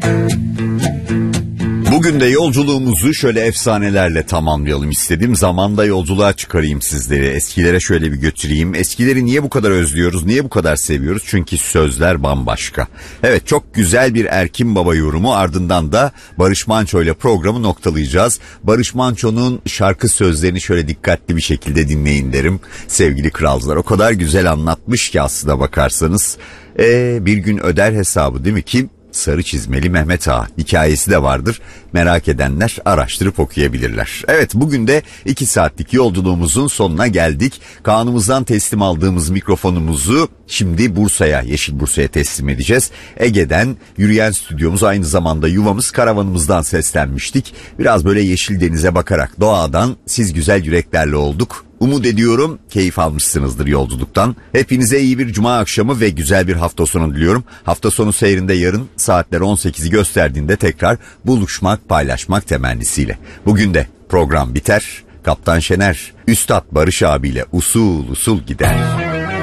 Bugün de yolculuğumuzu şöyle efsanelerle tamamlayalım istedim. Zamanda yolculuğa çıkarayım sizleri. Eskilere şöyle bir götüreyim. Eskileri niye bu kadar özlüyoruz? Niye bu kadar seviyoruz? Çünkü sözler bambaşka. Evet, çok güzel bir Erkin Baba yorumu, ardından da Barış Manço ile programı noktalayacağız. Barış Manço'nun şarkı sözlerini şöyle dikkatli bir şekilde dinleyin derim. Sevgili kralcılar, o kadar güzel anlatmış ki aslına bakarsanız. Bir gün öder hesabı, değil mi? Kim? Sarı çizmeli Mehmet Ağa hikayesi de vardır. Merak edenler araştırıp okuyabilirler. Evet, bugün de 2 saatlik yolculuğumuzun sonuna geldik. Kaan'ımızdan teslim aldığımız mikrofonumuzu şimdi Bursa'ya, Yeşil Bursa'ya teslim edeceğiz. Ege'den yürüyen stüdyomuz, aynı zamanda yuvamız, karavanımızdan seslenmiştik. Biraz böyle yeşil denize bakarak doğadan siz güzel yüreklerle olduk. Umut ediyorum keyif almışsınızdır yolculuktan. Hepinize iyi bir cuma akşamı ve güzel bir hafta sonu diliyorum. Hafta sonu seyrinde yarın saatler 18'i gösterdiğinde tekrar buluşmak, paylaşmak temennisiyle. Bugün de program biter. Kaptan Şener, Üstad Barış abiyle usul usul gider.